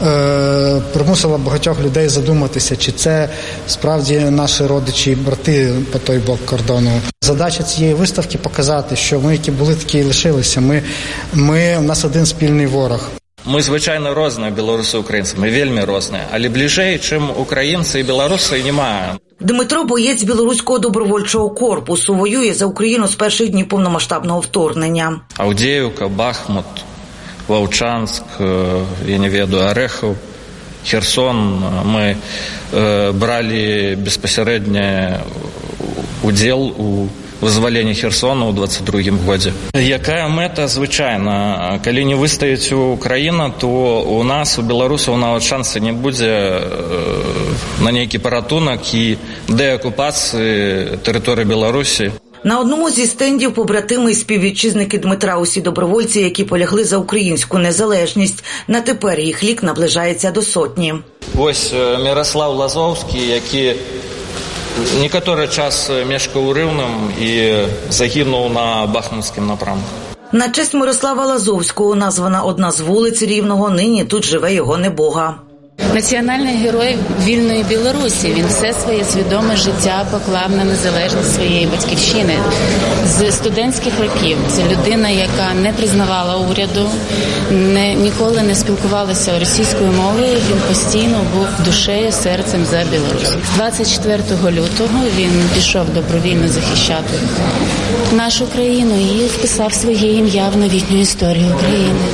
е, примусила багатьох людей задуматися, чи це справді наші родичі і брати по той бок кордону. Задача цієї виставки – показати, що ми, які були, такі і лишилися. Ми, ми, у нас один спільний ворог. Ми, звичайно, різні, білоруси і українці, ми вельми різні, але ближче, чим українці і білоруси, немає. Дмитро – боєць білоруського добровольчого корпусу, воює за Україну з перших днів повномасштабного вторгнення. Авдіївка, Бахмут, Вовчанськ, я не ведаю, Орехов, Херсон. Ми е, брали безпосередньо уділ у визволенні Херсона у двадцять другому році. Яка мета, звичайно, коли не вистоїть Україна, то у нас, у білорусів, навіть шансу не буде на ніякий порятунок і деокупації території Білорусі. На одному зі стендів побратими і співвітчизники Дмитра, усі добровольці, які полягли за українську незалежність. На тепер їх лік наближається до сотні. Ось Мирослав Лазовський, який некоторий час мешкав у Рівному і загинув на Бахмутському напрямку. На честь Мирослава Лазовського названа одна з вулиць Рівного, нині тут живе його небога. Національний герой вільної Білорусі. Він все своє свідоме життя поклав на незалежність своєї батьківщини. З студентських років це людина, яка не признавала уряду, не, ніколи не спілкувалася російською мовою, він постійно був душею, серцем за Білорусь. двадцять четвертого лютого він пішов добровільно захищати нашу країну і вписав своє ім'я в новітню історію України.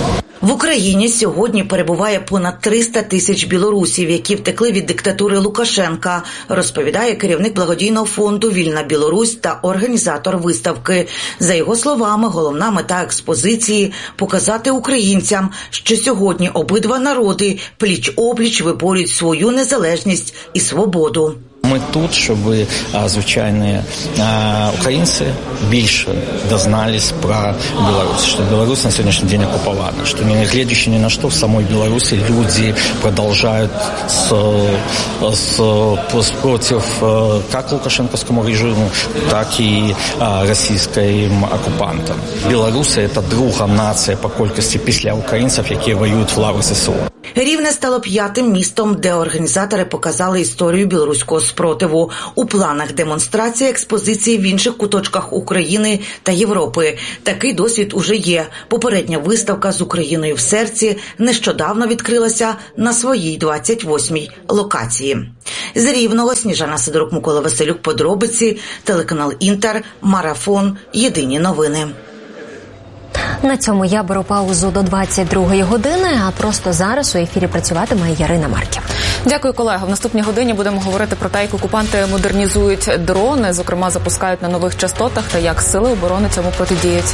В Україні сьогодні перебуває понад триста тисяч білорусів, які втекли від диктатури Лукашенка, розповідає керівник благодійного фонду «Вільна Білорусь» та організатор виставки. За його словами, головна мета експозиції – показати українцям, що сьогодні обидва народи пліч-опліч виборюють свою незалежність і свободу. Ми тут, щоб звичайні українці більше дознались про Білорусь, що Білорусь на сьогоднішній день окупована, що не глядячи ні на що, в самій Білорусі люди продовжують з, з, проти як лукашенковському режиму, так і російським окупантам. Білоруси – це друга нація по кількості після українців, які воюють в лавах ЗСУ. Рівне стало п'ятим містом, де організатори показали історію білоруського спротиву. У планах демонстрації експозиції в інших куточках України та Європи. Такий досвід уже є. Попередня виставка з Україною в серці нещодавно відкрилася на своїй двадцять восьмій локації. З Рівного Сніжана Сидорук, Микола Василюк, подробиці, телеканал Інтер, Марафон, Єдині новини. На цьому я беру паузу до двадцять другої години, а просто зараз у ефірі працюватиме Ярина Марків. Дякую, колего. В наступній годині будемо говорити про те, як окупанти модернізують дрони, зокрема запускають на нових частотах, та як сили оборони цьому протидіють.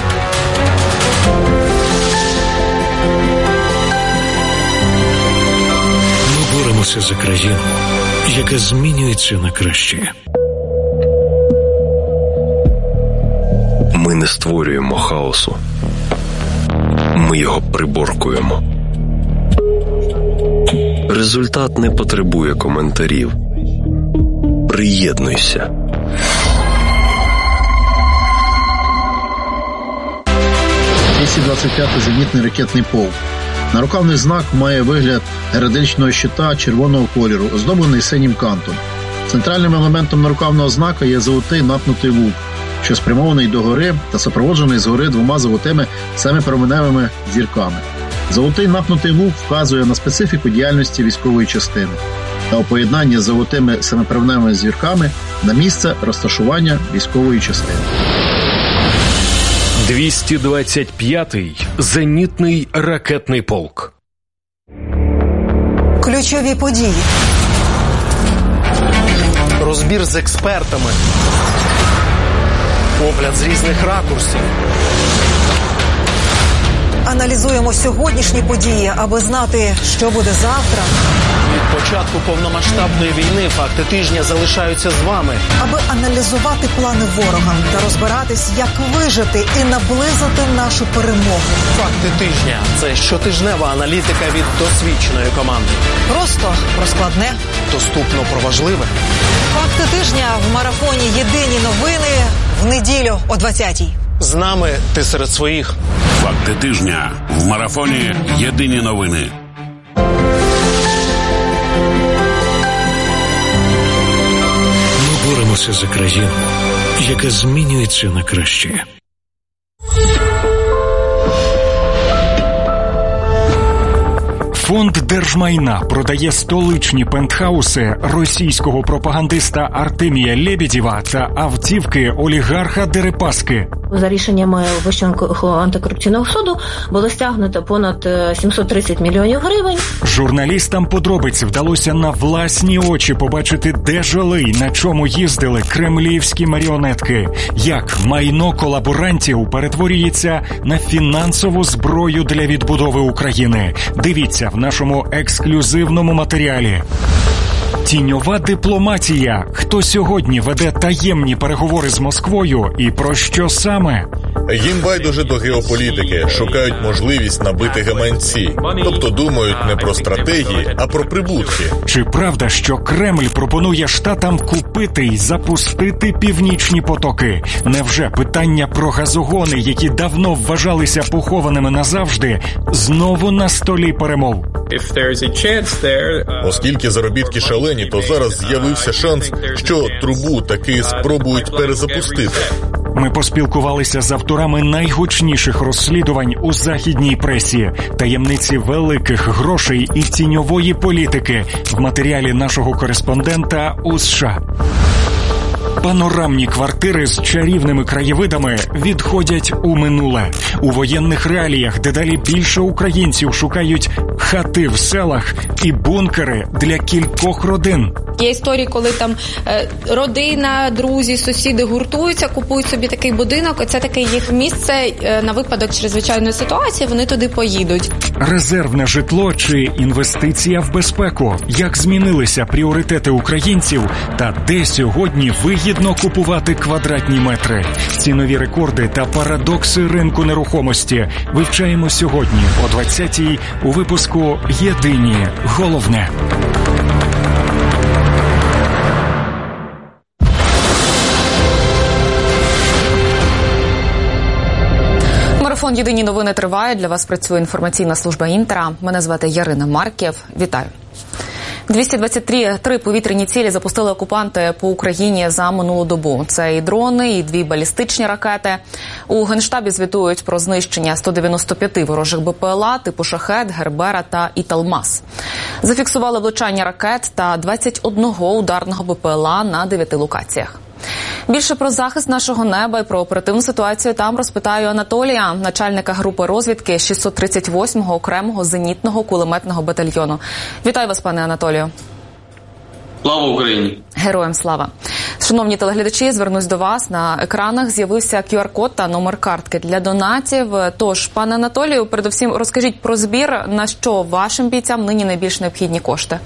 Ми боремося за країну, яка змінюється на краще. Ми не створюємо хаосу. Ми його приборкуємо. Результат не потребує коментарів. Приєднуйся. двісті двадцять п'ятий зенітний ракетний полк. Нарукавний знак має вигляд героїчного щита червоного кольору, оздоблений синім кантом. Центральним елементом нарукавного знака є золотий напнутий лук, що спрямований догори та супроводжений згори двома золотими семипроменевими зірками. Золотий напнутий лук вказує на специфіку діяльності військової частини та у поєднанні з золотими семипроменевими зірками на місце розташування військової частини. двісті двадцять п'ятий зенітний ракетний полк. Ключові події. Розбір з експертами. Огляд з різних ракурсів. Аналізуємо сьогоднішні події, аби знати, що буде завтра. Від початку повномасштабної війни факти тижня залишаються з вами. Аби аналізувати плани ворога та розбиратись, як вижити і наблизити нашу перемогу. Факти тижня – це щотижнева аналітика від досвідченої команди. Просто про складне, доступно про важливе. Факти тижня в марафоні «Єдині новини» в неділю о двадцятій. З нами ти серед своїх. Факти тижня в марафоні «Єдині новини». Ми боремося за країну, яка змінюється на краще. Фонд держмайна продає столичні пентхауси російського пропагандиста Артемія Лебедєва та автівки олігарха Дерипаски. За рішеннями Вищого антикорупційного суду було стягнуто понад сімсот тридцять мільйонів гривень. Журналістам подробиць вдалося на власні очі побачити, де жили й на чому їздили кремлівські маріонетки. Як майно колаборантів перетворюється на фінансову зброю для відбудови України. Дивіться в нашому ексклюзивному матеріалі. Тіньова дипломатія. Хто сьогодні веде таємні переговори з Москвою і про що саме? Їм байдуже до геополітики, шукають можливість набити гаманці. Тобто думають не про стратегії, а про прибутки. Чи правда, що Кремль пропонує штатам купити й запустити північні потоки? Невже питання про газогони, які давно вважалися похованими назавжди, знову на столі перемов? Оскільки заробітки шалені, то зараз з'явився шанс, що трубу таки спробують перезапустити. Ми поспілкувалися з авторами найгучніших розслідувань у західній пресі, таємниці великих грошей і тіньової політики в матеріалі нашого кореспондента у США. Панорамні квартири з чарівними краєвидами відходять у минуле. У воєнних реаліях дедалі більше українців шукають хати в селах і бункери для кількох родин. Є історії, коли там е, родина, друзі, сусіди гуртуються, купують собі такий будинок. Це таке їх місце е, на випадок чрезвичайної ситуації, вони туди поїдуть. Резервне житло чи інвестиція в безпеку? Як змінилися пріоритети українців та де сьогодні вигідно купувати квадратні метри? Цінові рекорди та парадокси ринку нерухомості вивчаємо сьогодні о двадцятій у випуску «Єдині головне». Марафон «Єдині новини» триває. Для вас працює інформаційна служба «Інтера». Мене звати Ярина Марків. Вітаю. двісті двадцять три повітряні цілі запустили окупанти по Україні за минулу добу. Це і дрони, і дві балістичні ракети. У Генштабі звітують про знищення сто дев'яносто п'ять ворожих БПЛА типу «Шахед», «Гербера» та «Італмас». Зафіксували влучання ракет та двадцять один ударного БПЛА на дев'яти локаціях. Більше про захист нашого неба і про оперативну ситуацію там розпитаю Анатолія, начальника групи розвідки шістсот тридцять восьмого окремого зенітного кулеметного батальйону. Вітаю вас, пане Анатолію. Слава Україні! Героям слава! Шановні телеглядачі, звернусь до вас. На екранах з'явився ку ар-код та номер картки для донатів. Тож, пане Анатолію, передусім розкажіть про збір, на що вашим бійцям нині найбільш необхідні кошти.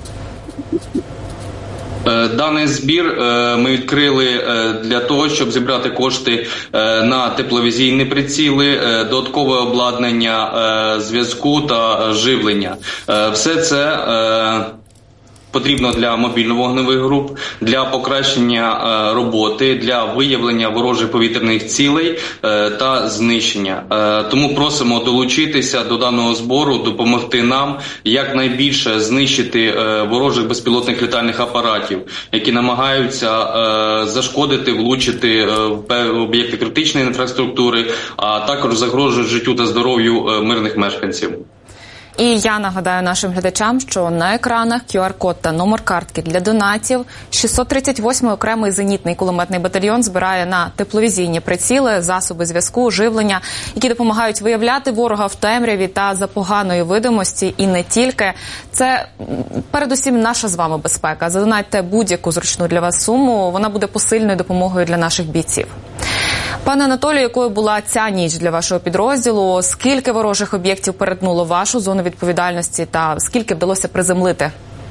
Даний збір ми відкрили для того, щоб зібрати кошти на тепловізійні приціли, додаткове обладнання зв'язку та живлення. Все це потрібно для мобільно-вогневих груп, для покращення роботи, для виявлення ворожих повітряних цілей та знищення. Тому просимо долучитися до даного збору, допомогти нам якнайбільше знищити ворожих безпілотних літальних апаратів, які намагаються зашкодити, влучити в об'єкти критичної інфраструктури, а також загрожують життю та здоров'ю мирних мешканців. І я нагадаю нашим глядачам, що на екранах ку ар-код та номер картки для донатів. шістсот тридцять восьмий окремий зенітний кулеметний батальйон збирає на тепловізійні приціли, засоби зв'язку, живлення, які допомагають виявляти ворога в темряві та за поганої видимості, і не тільки. Це передусім наша з вами безпека. Задонатьте будь-яку зручну для вас суму, вона буде посильною допомогою для наших бійців. Пане Анатолію, якою була ця ніч для вашого підрозділу? Скільки ворожих об'єктів перетнуло вашу зону відповідальності та скільки вдалося приземлити?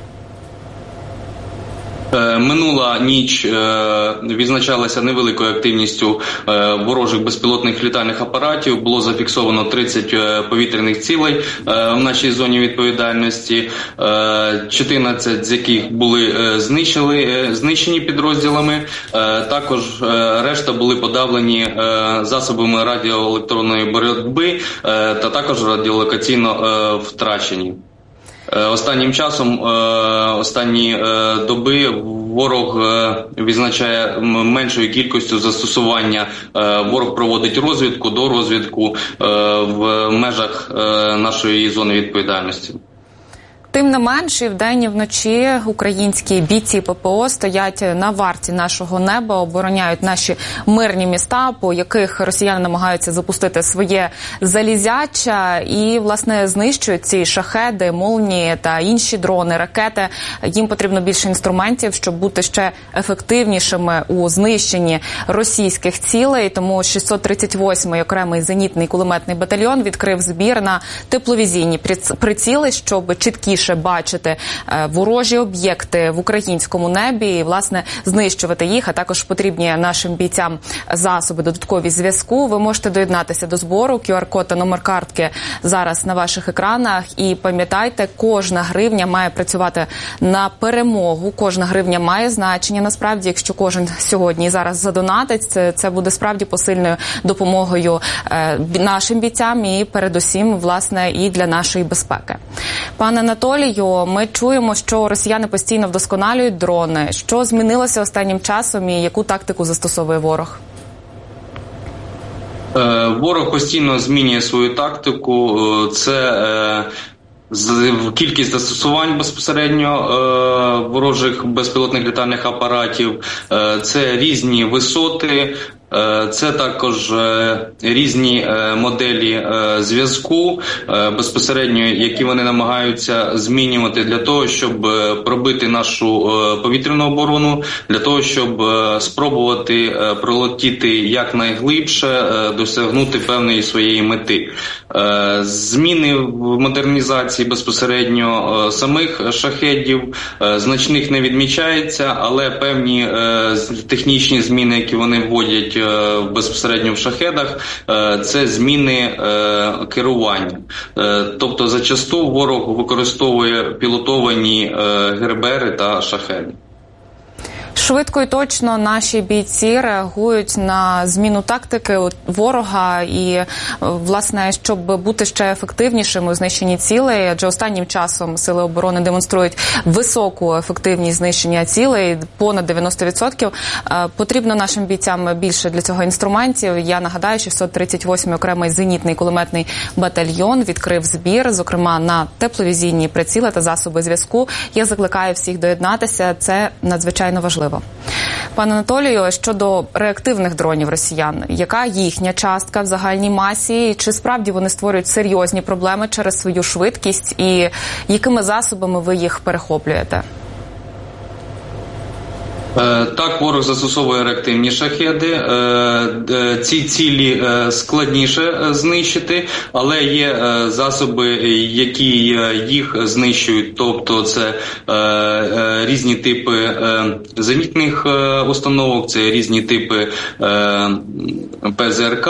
Минула ніч відзначалася невеликою активністю ворожих безпілотних літальних апаратів. Було зафіксовано тридцять повітряних цілей в нашій зоні відповідальності, чотирнадцять з яких були знищені, знищені підрозділами. Також решта були подавлені засобами радіоелектронної боротьби та також радіолокаційно втрачені. Останнім часом, останні доби ворог відзначає меншою кількістю застосування. Ворог проводить розвідку, дорозвідку в межах нашої зони відповідальності. Тим не менш, і вдень, і вночі українські бійці ППО стоять на варті нашого неба, обороняють наші мирні міста, по яких росіяни намагаються запустити своє залізяча і, власне, знищують ці шахеди, молнії та інші дрони, ракети. Їм потрібно більше інструментів, щоб бути ще ефективнішими у знищенні російських цілей. Тому шістсот тридцять восьмий окремий зенітний кулеметний батальйон відкрив збір на тепловізійні приціли, щоб чіткіше бачити ворожі об'єкти в українському небі і, власне, знищувати їх, а також потрібні нашим бійцям засоби додаткові зв'язку. Ви можете доєднатися до збору. ку ар-код та номер картки зараз на ваших екранах. І пам'ятайте, кожна гривня має працювати на перемогу. Кожна гривня має значення. Насправді, якщо кожен сьогодні і зараз задонатить, це, це буде справді посильною допомогою е, нашим бійцям і, передусім, власне, і для нашої безпеки. Пане Анатолію, ми чуємо, що росіяни постійно вдосконалюють дрони. Що змінилося останнім часом і яку тактику застосовує ворог? Ворог постійно змінює свою тактику. Це кількість застосувань безпосередньо е, ворожих безпілотних літальних апаратів, е, це різні висоти, е, це також е, різні е, моделі е, зв'язку, е, безпосередньо, які вони намагаються змінювати для того, щоб е, пробити нашу е, повітряну оборону, для того, щоб е, спробувати е, пролетіти якнайглибше, е, досягнути певної своєї мети. Е, зміни в модернізації безпосередньо е, самих шахедів е, значних не відмічається, але певні е, технічні зміни, які вони вводять е, безпосередньо в шахедах, е, це зміни е, керування. Е, тобто зачасту ворог використовує пілотовані е, ГРБРи та шахеди. Швидко і точно наші бійці реагують на зміну тактики ворога і, власне, щоб бути ще ефективнішими у знищенні цілей, адже останнім часом сили оборони демонструють високу ефективність знищення цілей, понад дев'яносто відсотків. Потрібно нашим бійцям більше для цього інструментів. Я нагадаю, шістсот тридцять восьмий окремий зенітний кулеметний батальйон відкрив збір, зокрема, на тепловізійні приціли та засоби зв'язку. Я закликаю всіх доєднатися. Це надзвичайно важливо. Пане Анатолію, щодо реактивних дронів росіян, яка їхня частка в загальній масі, і чи справді вони створюють серйозні проблеми через свою швидкість, і якими засобами ви їх перехоплюєте? Так, ворог застосовує реактивні шахеди. Ці цілі складніше знищити, але є засоби, які їх знищують. Тобто це різні типи зенітних установок, це різні типи ПЗРК,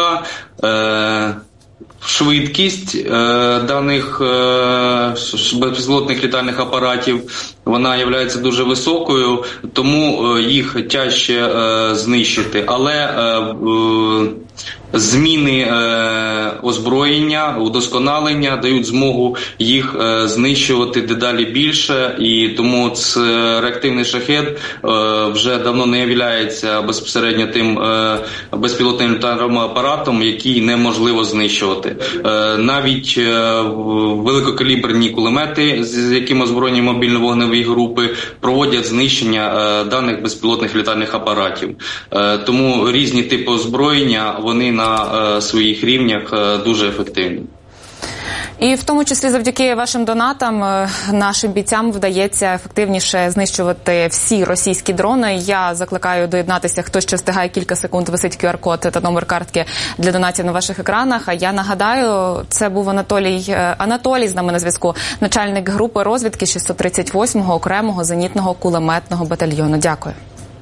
швидкість е, даних е, безпілотних літальних апаратів, вона є дуже високою, тому е, їх тяжче е, знищити. Але е, е, зміни е, озброєння, удосконалення дають змогу їх е, знищувати дедалі більше, і тому це реактивний шахед е, вже давно не являється безпосередньо тим е, безпілотним літальним апаратом, який неможливо знищувати. Е, навіть е, великокаліберні кулемети, з якими озброєні мобільно-вогневі групи, проводять знищення е, даних безпілотних літальних апаратів. Е, тому різні типи озброєння, вони на на своїх рівнях дуже ефективні. І в тому числі завдяки вашим донатам нашим бійцям вдається ефективніше знищувати всі російські дрони. Я закликаю доєднатися, хто ще встигає, кілька секунд, висить ку ар код та номер картки для донатів на ваших екранах. А я нагадаю, це був Анатолій, Анатолій з нами на зв'язку, начальник групи розвідки шістсот тридцять восьмого окремого зенітного кулеметного батальйону. Дякую.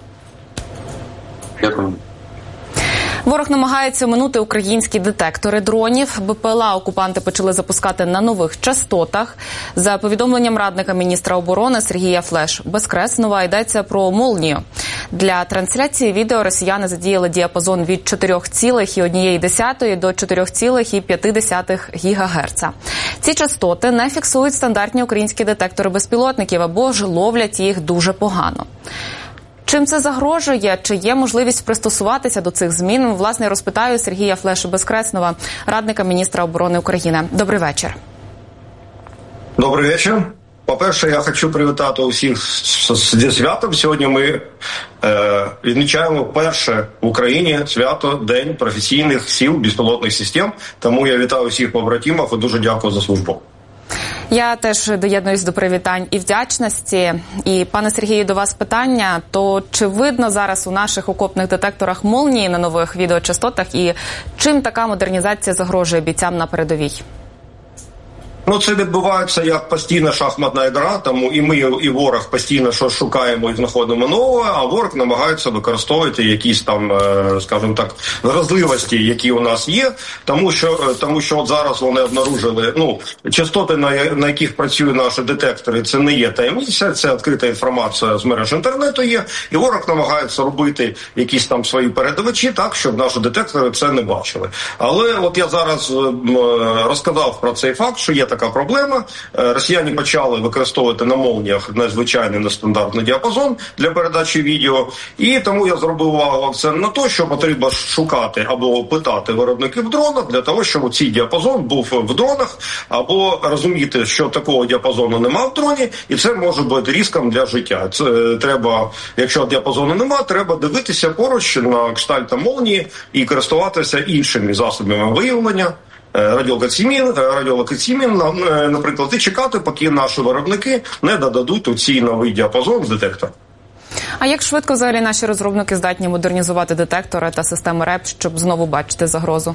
Дякую. Ворог намагається оминути українські детектори дронів. Бе пе ел а окупанти почали запускати на нових частотах. За повідомленням радника міністра оборони Сергія Флеш Безкреснова, йдеться про «Молнію». Для трансляції відео росіяни задіяли діапазон від чотири цілих одна десята до чотири цілих п'ять десятих гігагерца. Ці частоти не фіксують стандартні українські детектори безпілотників або ж ловлять їх дуже погано. Чим це загрожує? Чи є можливість пристосуватися до цих змін? Власне, розпитаю Сергія Флеша Безкреснова, радника міністра оборони України. Добрий вечір. Добрий вечір. По-перше, я хочу привітати усіх зі святом. Сьогодні ми е, відмічаємо перше в Україні свято День професійних сил безпілотних систем. Тому я вітаю всіх побратимів і дуже дякую за службу. Я теж доєднуюсь до привітань і вдячності. І, пане Сергію, до вас питання. То чи видно зараз у наших окопних детекторах молнії на нових відеочастотах? І чим така модернізація загрожує бійцям на передовій? Ну, це відбувається як постійна шахматна гра, тому і ми, і ворог постійно щось шукаємо і знаходимо нове, а ворог намагається використовувати якісь там, скажімо так, вразливості, які у нас є, тому що, тому що от зараз вони обнаружили, ну, частоти, на, на яких працюють наші детектори, це не є таємниця, це відкрита інформація з мереж інтернету є, і ворог намагається робити якісь там свої передавачі так, щоб наші детектори це не бачили. Але от я зараз розказав про цей факт, що є така проблема. Росіяни почали використовувати на молніях незвичайний нестандартний діапазон для передачі відео, і тому я зробив увагу акцент на те, що потрібно шукати або питати виробників дронів для того, щоб цей діапазон був в дронах, або розуміти, що такого діапазону немає в дроні, і це може бути ризиком для життя. Це треба, якщо діапазону немає, треба дивитися поруч на кштальт молнії і користуватися іншими засобами виявлення, радіолокаційним, радіолокаційним, наприклад, і чекати, поки наші виробники не додадуть у цей новий діапазон з детектора. А як швидко взагалі наші розробники здатні модернізувати детектори та системи РЕП, щоб знову бачити загрозу?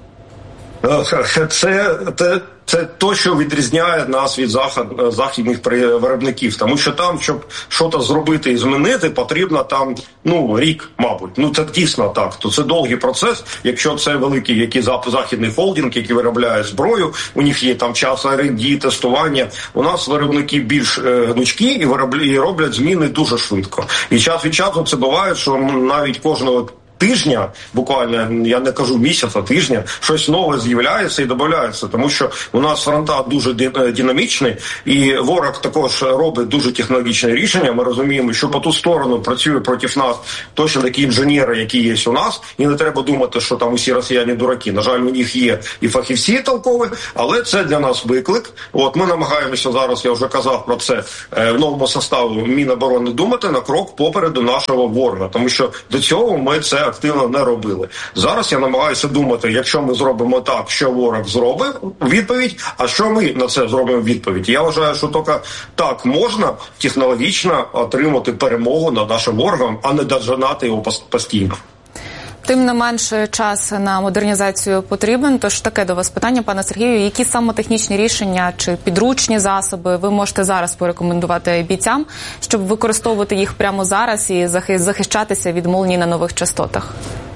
Це, це, це те, що відрізняє нас від захід, західних виробників. Тому що там, щоб щось зробити і змінити, потрібно там, ну, рік, мабуть. Ну, це дійсно так. То це довгий процес. Якщо це великий який західний холдинг, який виробляє зброю, у них є там час ар енд ді, тестування. У нас виробники більш е, гнучкі і, вироблі, і роблять зміни дуже швидко. І час від часу це буває, що навіть кожного тижня, буквально, я не кажу місяця, тижня, щось нове з'являється і додається, тому що у нас фронта дуже динамічні, і ворог також робить дуже технологічне рішення. Ми розуміємо, що по ту сторону працює проти нас точно такі інженери, які є у нас, і не треба думати, що там усі росіяни дураки. На жаль, у них є і фахівці толкові, але це для нас виклик. От ми намагаємося зараз, я вже казав про це, в новому составу Міноборони думати на крок попереду нашого ворога, тому що до цього ми це активно не робили. Зараз я намагаюся думати, якщо ми зробимо так, що ворог зробив відповідь, а що ми на це зробимо відповідь. Я вважаю, що тільки так можна технологічно отримати перемогу над нашим ворогом, а не дожинати його постійно. Тим не менше, час на модернізацію потрібен. Тож таке до вас питання, пане Сергію. Які саме технічні рішення чи підручні засоби ви можете зараз порекомендувати бійцям, щоб використовувати їх прямо зараз і захищатися від молній на нових частотах?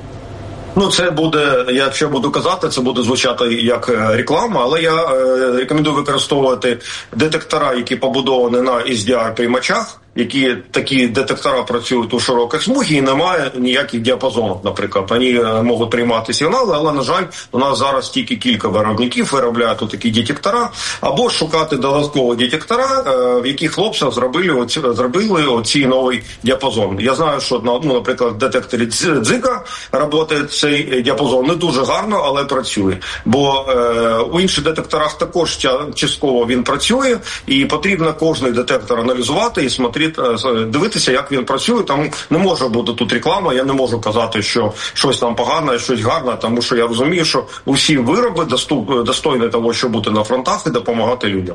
Ну, це буде, якщо буду казати, це буде звучати як реклама, але я е, рекомендую використовувати детектора, які побудовані на ес ді ар-приймачах, які такі детектора працюють у широких смугі і немає ніяких діапазонів, наприклад. Вони можуть приймати сигнали, але, на жаль, у нас зараз тільки кілька виробників виробляють такі детектора, або шукати додаткові детектора, в яких хлопці зробили, оці, зробили оці новий діапазон. Я знаю, що, ну, наприклад, в детекторі Дзика працює цей діапазон не дуже гарно, але працює. Бо е, у інших детекторах також частково він працює, і потрібно кожний детектор аналізувати і смотрети, дивитися, як він працює. Там не може бути тут реклама, я не можу казати, що щось там погане, щось гарне, тому що я розумію, що усі вироби достойні того, щоб бути на фронтах і допомагати людям.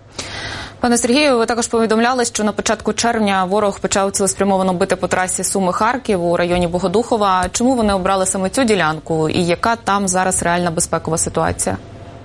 Пане Сергію, ви також повідомляли, що на початку червня ворог почав цілеспрямовано бити по трасі Суми-Харків у районі Богодухова. Чому вони обрали саме цю ділянку і яка там зараз реальна безпекова ситуація?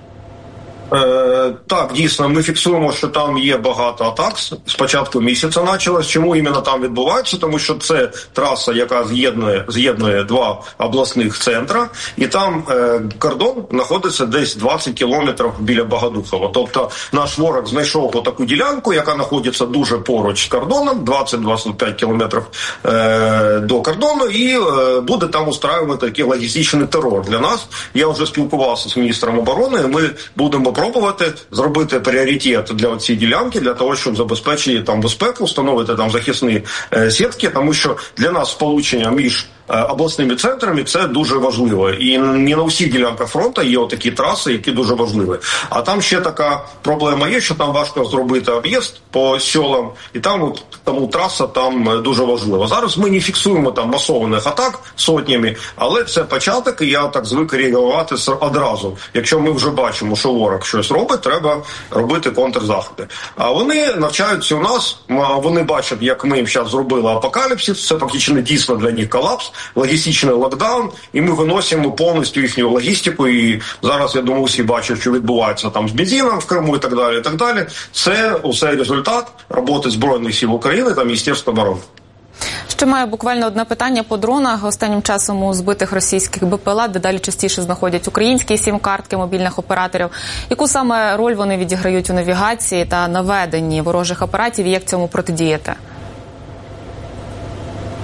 Е, так, дійсно, ми фіксуємо, що там є багато атак. З початку місяця почалось. Чому іменно там відбувається? Тому що це траса, яка з'єднує, з'єднує два обласних центра, і там е, кордон знаходиться десь двадцять кілометрів біля Богодухова. Тобто наш ворог знайшов таку ділянку, яка знаходиться дуже поруч з кордоном, двадцять-двадцять п'ять кілометрів е, до кордону, і е, буде там устраювати такий логістичний терор для нас. Я вже спілкувався з міністром оборони, і ми будемо пробувати зробити пріоритет для цієї ділянки, для того, щоб забезпечити там безпеку, встановити там захисні е, сітки, тому що для нас сполучення між обласними центрами це дуже важливо. І не на всіх ділянках фронту є такі траси, які дуже важливі. А там ще така проблема є, що там важко зробити об'їзд по селам, і там тому траса там дуже важлива. Зараз ми не фіксуємо там масованих атак сотнями, але це початок, і я так звик реагувати одразу. Якщо ми вже бачимо, що ворог щось робить, треба робити контрзаходи. А вони навчаються у нас, вони бачать, як ми їм зараз зробили апокаліпсис, це фактично дійсно для них колапс, логістичний локдаун, і ми виносимо повністю їхню логістику, і зараз, я думаю, всі бачать, що відбувається там з бензином в Криму і так далі, і так далі. Це усе результат роботи Збройних сил України та Міністерства оборони. Ще маю буквально одне питання по дронах. Останнім часом у збитих російських Б П Л А дедалі частіше знаходять українські сім-картки мобільних операторів. Яку саме роль вони відіграють у навігації та наведенні ворожих апаратів і як цьому протидіяти?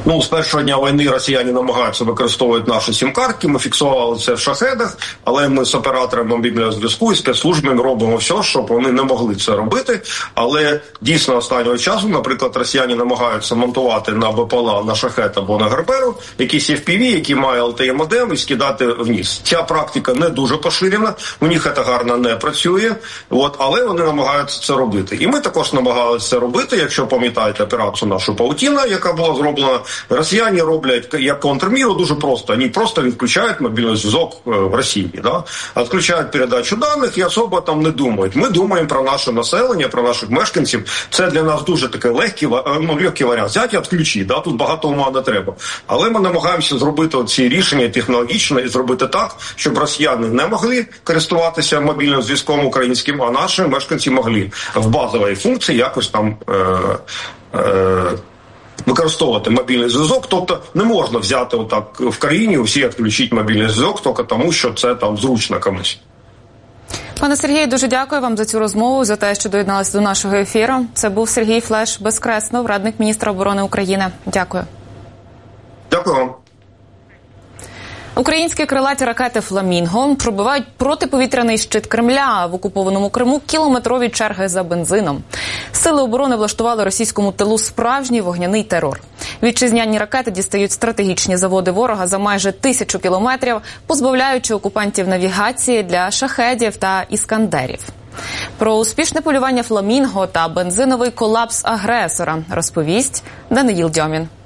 Ну, з першого дня війни росіяни намагаються використовувати наші сім-картки, ми фіксували це в шахедах, але ми з операторами мобільного зв'язку і спецслужбами робимо все, щоб вони не могли це робити. Але дійсно останнього часу, наприклад, росіяни намагаються монтувати на БПЛА, на шахет або на Герберу якісь еф пі ві, які має ел те і модем, і скидати вниз. Ця практика не дуже поширена, у них це гарно не працює, от, але вони намагаються це робити. І ми також намагалися це робити, якщо пам'ятаєте операцію нашу «Паутіна», яка була зроблена. Росіяни роблять як контрміру дуже просто. Вони просто відключають мобільний зв'язок в Росії. Да? Відключають передачу даних і особо там не думають. Ми думаємо про наше населення, про наших мешканців. Це для нас дуже такий легкий, ну, легкий варіант. Взяти і відключити. Да? Тут багато ума не треба. Але ми намагаємося зробити ці рішення технологічно і зробити так, щоб росіяни не могли користуватися мобільним зв'язком українським, а наші мешканці могли в базовій функції якось там е, е, використовувати мобільний зв'язок. Тобто не можна взяти отак в країні всі відключити мобільний зв'язок тільки тому, що це там зручно комусь. Пане Сергію, дуже дякую вам за цю розмову, за те, що доєдналися до нашого ефіру. Це був Сергій Флеш Безкреснов, радник міністра оборони України. Дякую. Дякую вам. Українські крилаті ракети «Фламінго» пробивають протиповітряний щит Кремля. В окупованому Криму кілометрові черги за бензином. Сили оборони влаштували російському тилу справжній вогняний терор. Вітчизняні ракети дістають стратегічні заводи ворога за майже тисячу кілометрів, позбавляючи окупантів навігації для шахедів та іскандерів. Про успішне полювання «Фламінго» та бензиновий колапс агресора розповість Даниїл Дьомін.